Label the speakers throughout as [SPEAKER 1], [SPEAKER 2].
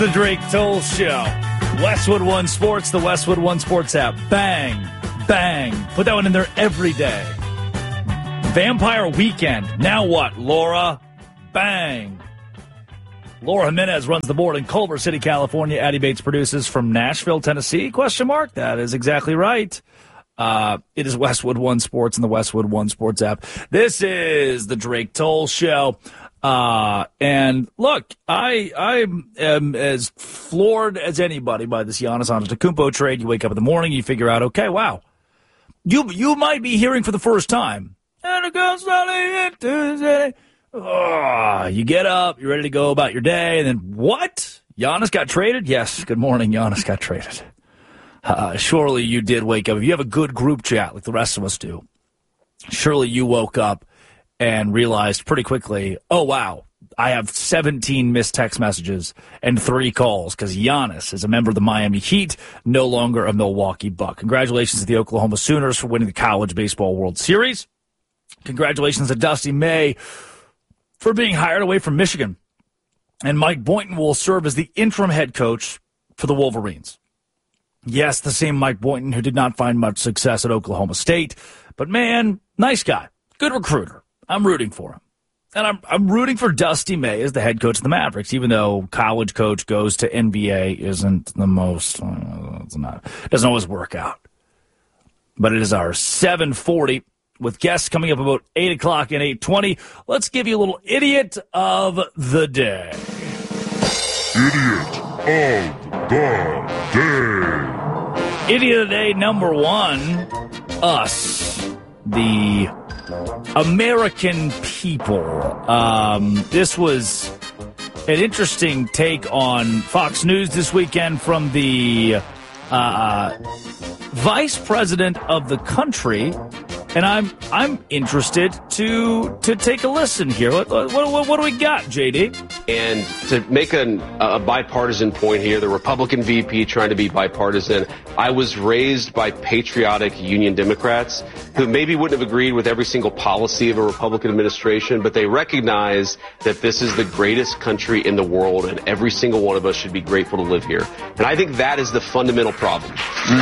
[SPEAKER 1] the Drake Toll Show. Westwood One Sports, the Westwood One Sports app. Bang, bang. Put that one in there every day. Vampire Weekend. Now what, Laura? Bang. Laura Jimenez runs the board in Culver City, California. Addie Bates produces from Nashville, Tennessee. Question mark? That is exactly right. It is Westwood One Sports and the Westwood One Sports app. This is the Drake Toll Show. And look, I am as floored as anybody by this Giannis Antetokounmpo trade. You wake up in the morning, you figure out, okay, wow, you might be hearing for the first time. And it goes you get up, you're ready to go about your day, and then what? Giannis got traded? Yes. Good morning. Giannis got traded. Surely you did wake up. If you have a good group chat like the rest of us do, surely you woke up and realized pretty quickly, oh, wow, I have 17 missed text messages and 3 calls because Giannis is a member of the Miami Heat, no longer a Milwaukee Buck. Congratulations to the Oklahoma Sooners for winning the College Baseball World Series. Congratulations to Dusty May for being hired away from Michigan. And Mike Boynton will serve as the interim head coach for the Wolverines. Yes, the same Mike Boynton who did not find much success at Oklahoma State. But, man, nice guy. Good recruiter. I'm rooting for him. And I'm rooting for Dusty May as the head coach of the Mavericks, even though college coach goes to NBA isn't the most, doesn't always work out. But it is our 7:40 with guests coming up about 8 o'clock and 8:20. Let's give you a little idiot of the day.
[SPEAKER 2] Idiot of the day.
[SPEAKER 1] Idiot of the day number 1, us, the American people. This was an interesting take on Fox News this weekend from the vice president of the country, and I'm interested to take a listen here. What do we got, JD?
[SPEAKER 3] And to make a bipartisan point here, the Republican VP trying to be bipartisan, I was raised by patriotic Union Democrats who maybe wouldn't have agreed with every single policy of a Republican administration, but they recognize that this is the greatest country in the world and every single one of us should be grateful to live here. And I think that is the fundamental problem.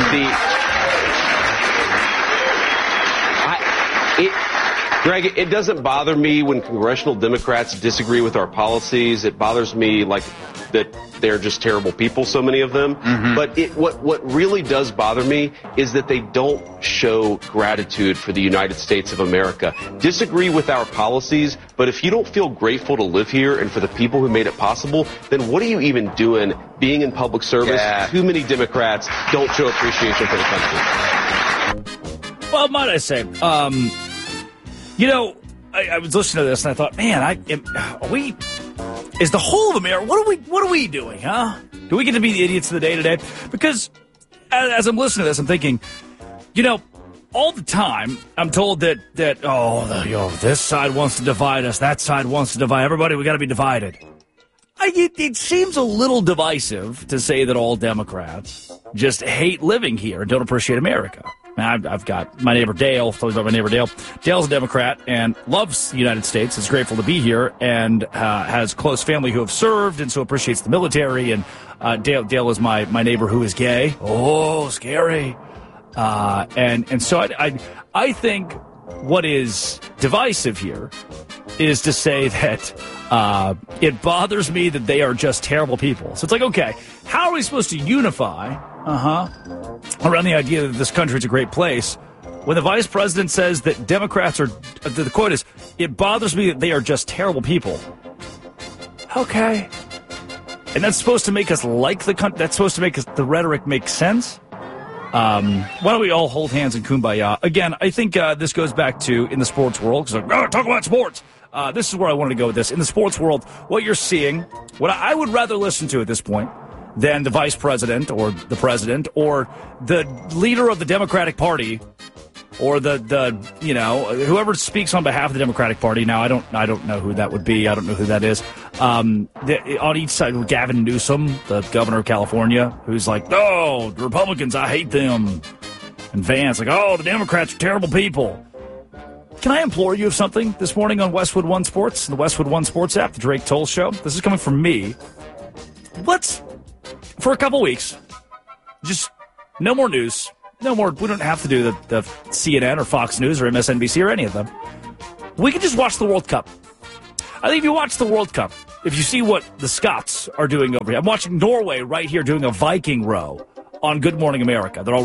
[SPEAKER 3] Greg, it doesn't bother me when congressional Democrats disagree with our policies. It bothers me like that they're just terrible people, so many of them. Mm-hmm. But what really does bother me is that they don't show gratitude for the United States of America. Disagree with our policies, but if you don't feel grateful to live here and for the people who made it possible, then what are you even doing being in public service? Yeah. Too many Democrats don't show appreciation for the country.
[SPEAKER 1] Well, might I say, I was listening to this and I thought, man, is the whole of America, what are we doing, huh? Do we get to be the idiots of the day today? Because as I'm listening to this, I'm thinking, all the time I'm told that this side wants to divide us, that side wants to divide everybody, we got to be divided. It seems a little divisive to say that all Democrats just hate living here and don't appreciate America. I've got my neighbor Dale. Told you about my neighbor Dale. Dale's a Democrat and loves the United States. Is grateful to be here and has close family who have served and so appreciates the military. And Dale is my neighbor who is gay. Oh, scary. And so I think what is divisive here is to say that it bothers me that they are just terrible people. So it's like, okay, how are we supposed to unify around the idea that this country is a great place when the vice president says that Democrats are, the quote is, it bothers me that they are just terrible people. Okay. And that's supposed to make us like the country. That's supposed to make the rhetoric make sense. Why don't we all hold hands in kumbaya? Again, I think this goes back to in the sports world, because talk about sports. This is where I wanted to go with this. In the sports world, what you're seeing, what I would rather listen to at this point than the vice president or the president or the leader of the Democratic Party or the whoever speaks on behalf of the Democratic Party. Now, I don't know who that would be. I don't know who that is. On each side, Gavin Newsom, the governor of California, who's like, oh, the Republicans, I hate them. And Vance, like, oh, the Democrats are terrible people. Can I implore you of something this morning on Westwood One Sports, the Westwood One Sports app, the Drake Toll Show? This is coming from me. Let's for a couple weeks, just no more news. No more. We don't have to do the CNN or Fox News or MSNBC or any of them. We can just watch the World Cup. I think if you watch the World Cup, if you see what the Scots are doing over here, I'm watching Norway right here doing a Viking row on Good Morning America. They're all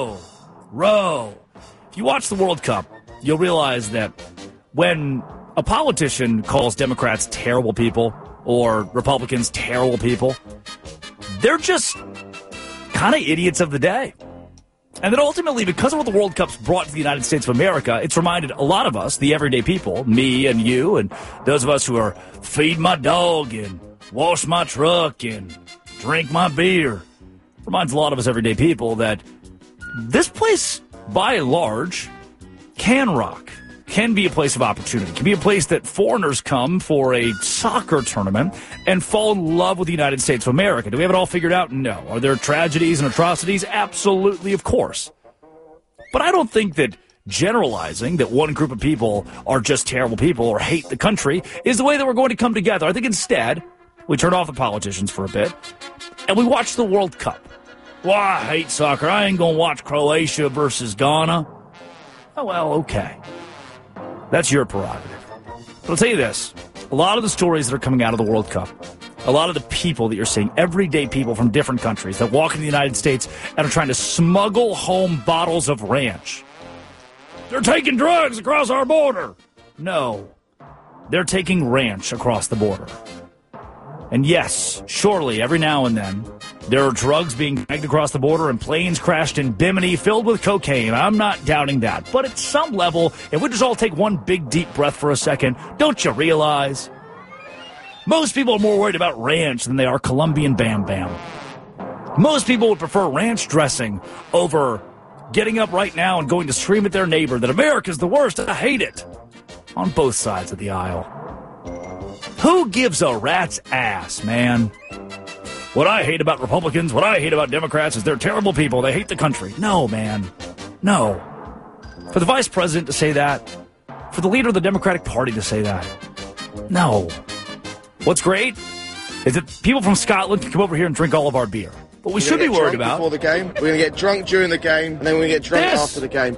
[SPEAKER 1] row. If you watch the World Cup, you'll realize that when a politician calls Democrats terrible people or Republicans terrible people, they're just kind of idiots of the day. And then ultimately, because of what the World Cup's brought to the United States of America, it's reminded a lot of us, the everyday people, me and you, and those of us who are feed my dog and wash my truck and drink my beer, reminds a lot of us everyday people that this place, by and large, can rock, can be a place of opportunity, can be a place that foreigners come for a soccer tournament and fall in love with the United States of America. Do we have it all figured out? No. Are there tragedies and atrocities? Absolutely, of course. But I don't think that generalizing that one group of people are just terrible people or hate the country is the way that we're going to come together. I think instead, we turn off the politicians for a bit and we watch the World Cup. Well, I hate soccer. I ain't going to watch Croatia versus Ghana. Oh, well, okay. That's your prerogative. But I'll tell you this. A lot of the stories that are coming out of the World Cup, a lot of the people that you're seeing, everyday people from different countries that walk into the United States and are trying to smuggle home bottles of ranch. They're taking drugs across our border. No. They're taking ranch across the border. And yes, surely every now and then, there are drugs being dragged across the border and planes crashed in Bimini filled with cocaine. I'm not doubting that. But at some level, if we just all take one big deep breath for a second, don't you realize? Most people are more worried about ranch than they are Colombian Bam Bam. Most people would prefer ranch dressing over getting up right now and going to scream at their neighbor that America's the worst. I hate it. On both sides of the aisle. Who gives a rat's ass, man? What I hate about Republicans, what I hate about Democrats is they're terrible people. They hate the country. No, man. No. For the vice president to say that, for the leader of the Democratic Party to say that, no. What's great is that people from Scotland can come over here and drink all of our beer. What we should be worried about...
[SPEAKER 4] Before the game, we're going to get drunk during the game, and then we're going to get drunk after the game.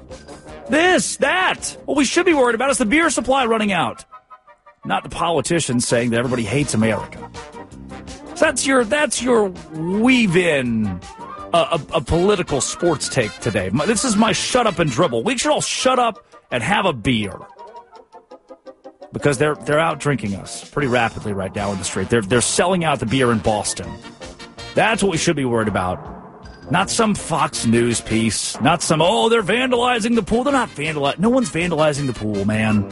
[SPEAKER 1] That. What we should be worried about is the beer supply running out. Not the politicians saying that everybody hates America. So that's your weave in a political sports take today. This is my shut up and dribble. We should all shut up and have a beer. Because they're out drinking us pretty rapidly right now in the street. They're selling out the beer in Boston. That's what we should be worried about. Not some Fox News piece. Not some, they're vandalizing the pool. They're not vandalizing. No one's vandalizing the pool, man.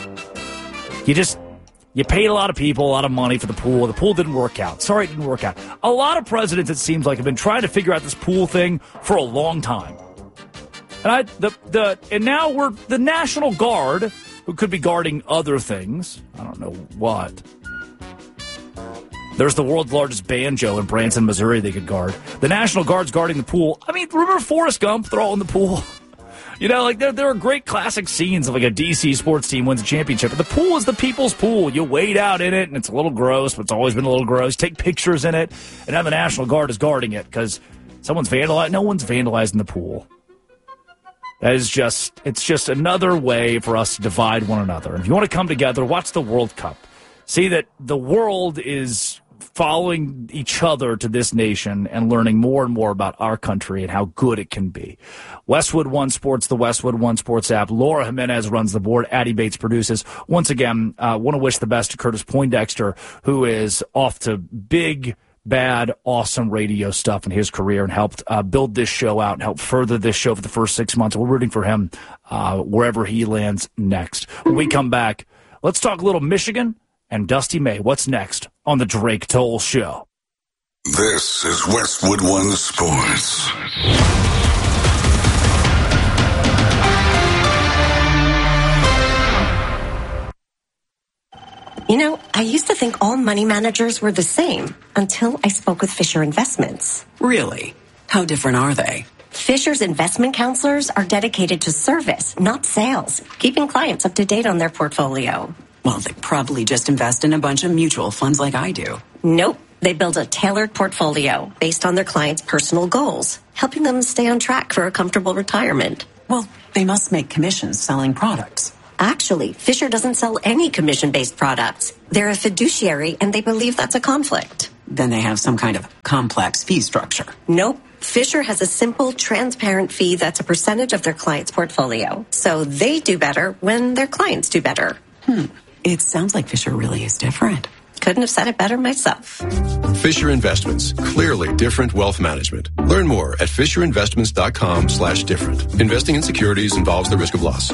[SPEAKER 1] You paid a lot of people a lot of money for the pool. The pool didn't work out. Sorry, it didn't work out. A lot of presidents, it seems like, have been trying to figure out this pool thing for a long time. And now we're the National Guard, who could be guarding other things. I don't know what. There's the world's largest banjo in Branson, Missouri they could guard. The National Guard's guarding the pool. I mean, remember Forrest Gump? They're all in the pool. You know, like there are great classic scenes of like a DC sports team wins a championship. But the pool is the people's pool. You wade out in it, and it's a little gross, but it's always been a little gross. Take pictures in it, and now the National Guard is guarding it because someone's vandalized. No one's vandalizing the pool. That is it's just another way for us to divide one another. And if you want to come together, watch the World Cup. See that the world is following each other to this nation and learning more and more about our country and how good it can be. Westwood One Sports, the Westwood One Sports app. Laura Jimenez runs the board. Addie Bates produces. Once again, want to wish the best to Curtis Poindexter, who is off to big, bad, awesome radio stuff in his career and helped build this show out and help further this show for the first 6 months. We're rooting for him wherever he lands next. When we come back, let's talk a little Michigan and Dusty May. What's next on the Drake Toll Show?
[SPEAKER 2] This is Westwood One Sports.
[SPEAKER 5] You know, I used to think all money managers were the same until I spoke with Fisher Investments.
[SPEAKER 6] Really? How different are they?
[SPEAKER 5] Fisher's investment counselors are dedicated to service, not sales, keeping clients up to date on their portfolio.
[SPEAKER 6] Well, they probably just invest in a bunch of mutual funds like I do.
[SPEAKER 5] Nope. They build a tailored portfolio based on their clients' personal goals, helping them stay on track for a comfortable retirement.
[SPEAKER 6] Well, they must make commissions selling products.
[SPEAKER 5] Actually, Fisher doesn't sell any commission-based products. They're a fiduciary, and they believe that's a conflict.
[SPEAKER 6] Then they have some kind of complex fee structure.
[SPEAKER 5] Nope. Fisher has a simple, transparent fee that's a percentage of their client's portfolio. So they do better when their clients do better.
[SPEAKER 6] It sounds like Fisher really is different.
[SPEAKER 5] Couldn't have said it better myself.
[SPEAKER 7] Fisher Investments. Clearly different wealth management. Learn more at FisherInvestments.com/different. Investing in securities involves the risk of loss.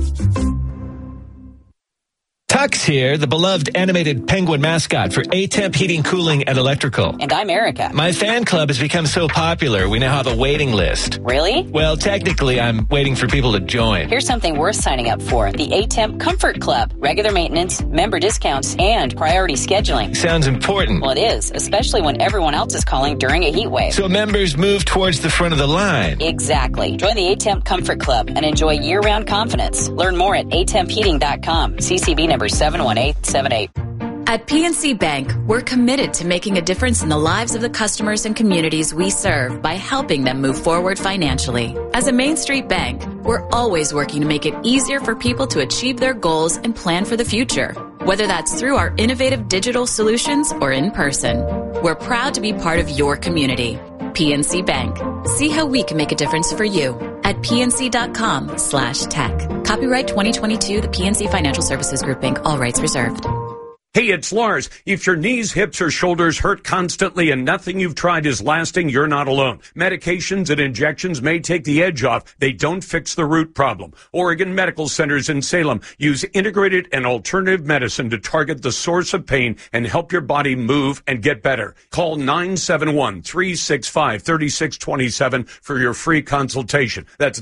[SPEAKER 8] Tux here, the beloved animated penguin mascot for A-Temp Heating, Cooling, and Electrical.
[SPEAKER 9] And I'm Erica.
[SPEAKER 8] My fan club has become so popular, we now have a waiting list.
[SPEAKER 9] Really?
[SPEAKER 8] Well, technically, I'm waiting for people to join.
[SPEAKER 9] Here's something worth signing up for. The A-Temp Comfort Club. Regular maintenance, member discounts, and priority scheduling.
[SPEAKER 8] Sounds important.
[SPEAKER 9] Well, it is, especially when everyone else is calling during a heat wave.
[SPEAKER 8] So members move towards the front of the line.
[SPEAKER 9] Exactly. Join the A-Temp Comfort Club and enjoy year-round confidence. Learn more at atempheating.com. CCB number 71878.
[SPEAKER 10] At PNC Bank, we're committed to making a difference in the lives of the customers and communities we serve by helping them move forward financially. As a Main Street bank, we're always working to make it easier for people to achieve their goals and plan for the future, whether that's through our innovative digital solutions or in person. We're proud to be part of your community. PNC Bank. See how we can make a difference for you at pnc.com/tech. Copyright 2022, the PNC Financial Services Group, Inc. All rights reserved.
[SPEAKER 11] Hey, it's Lars. If your knees, hips, or shoulders hurt constantly and nothing you've tried is lasting, you're not alone. Medications and injections may take the edge off. They don't fix the root problem. Oregon Medical Centers in Salem use integrated and alternative medicine to target the source of pain and help your body move and get better. Call 971-365-3627 for your free consultation. That's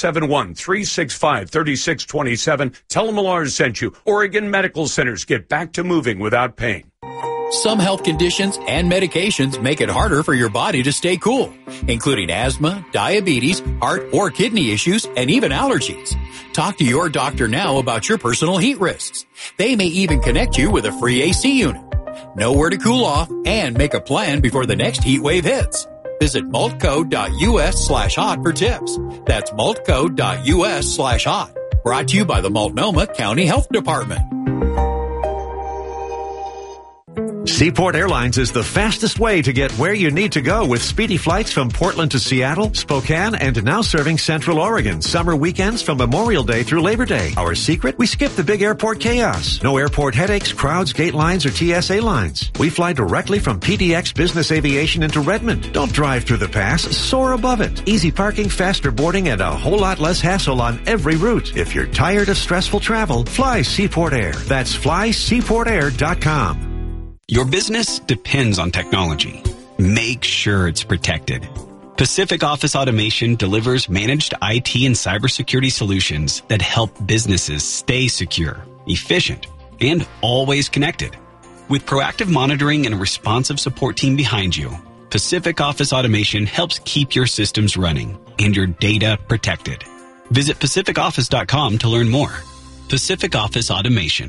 [SPEAKER 11] 971-365-3627. Tell them Lars sent you. Oregon Medical Centers. Get back to moving without pain.
[SPEAKER 12] Some health conditions and medications make it harder for your body to stay cool, including asthma, diabetes, heart or kidney issues, and even allergies. Talk to your doctor now about your personal heat risks. They may even connect you with a free AC unit. Know where to cool off and make a plan before the next heat wave hits. Visit multco.us/hot for tips. That's multco.us/hot. Brought to you by the Multnomah County Health Department.
[SPEAKER 13] Seaport Airlines is the fastest way to get where you need to go with speedy flights from Portland to Seattle, Spokane, and now serving Central Oregon. Summer weekends from Memorial Day through Labor Day. Our secret? We skip the big airport chaos. No airport headaches, crowds, gate lines, or TSA lines. We fly directly from PDX Business Aviation into Redmond. Don't drive through the pass, soar above it. Easy parking, faster boarding, and a whole lot less hassle on every route. If you're tired of stressful travel, fly Seaport Air. That's flyseaportair.com.
[SPEAKER 14] Your business depends on technology. Make sure it's protected. Pacific Office Automation delivers managed IT and cybersecurity solutions that help businesses stay secure, efficient, and always connected. With proactive monitoring and a responsive support team behind you, Pacific Office Automation helps keep your systems running and your data protected. Visit PacificOffice.com to learn more. Pacific Office Automation.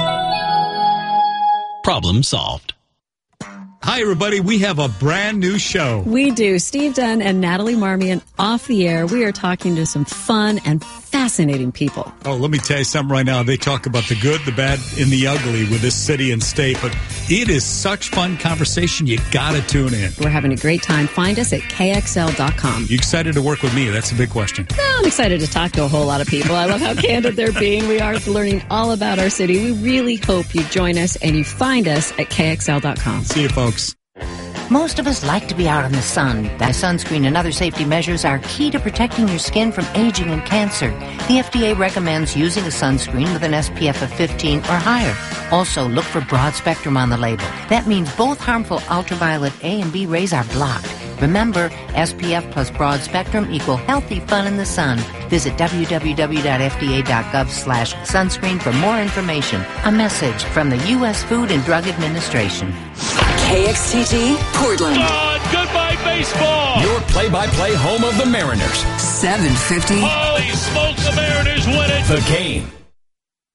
[SPEAKER 14] Problem solved.
[SPEAKER 15] Hi, everybody. We have a brand new show.
[SPEAKER 16] We do. Steve Dunn and Natalie Marmion off the air. We are talking to some fun and fascinating people.
[SPEAKER 15] Oh, let me tell you something right now. They talk about the good, the bad, and the ugly with this city and state, but it is such fun conversation. You got to tune in.
[SPEAKER 16] We're having a great time. Find us at KXL.com.
[SPEAKER 15] You excited to work with me? That's a big question.
[SPEAKER 16] No, I'm excited to talk to a whole lot of people. I love how candid they're being. We are learning all about our city. We really hope you join us and you find us at KXL.com.
[SPEAKER 15] See you, folks.
[SPEAKER 17] Most of us like to be out in the sun. That sunscreen and other safety measures are key to protecting your skin from aging and cancer. The FDA recommends using a sunscreen with an SPF of 15 or higher. Also, look for broad spectrum on the label. That means both harmful ultraviolet A and B rays are blocked. Remember, SPF plus broad spectrum equal healthy fun in the sun. Visit www.fda.gov/sunscreen for more information. A message from the U.S. Food and Drug Administration.
[SPEAKER 6] KXTT, Portland.
[SPEAKER 11] Goodbye, baseball.
[SPEAKER 12] Your play-by-play home of the Mariners.
[SPEAKER 6] 750.
[SPEAKER 11] Holy smokes, the Mariners win it.
[SPEAKER 12] The Game.